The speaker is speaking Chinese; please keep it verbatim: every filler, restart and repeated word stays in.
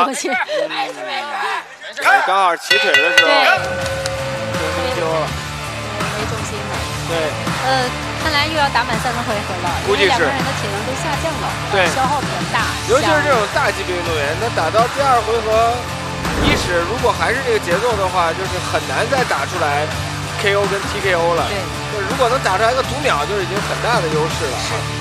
重心。 刚好起腿的时候，重心丢了， 没重心了。 对， 呃，看来又要打满三个回合了， 估计是两个人的体能都下降了， 对， 消耗比较大。 尤其是这种大级别运动员，那打到第二回合伊始，如果还是这个节奏的话，就是很难再打出来 K O 跟 T K O 了。 对， 如果能打出来个读秒，就已经很大的优势了。 是。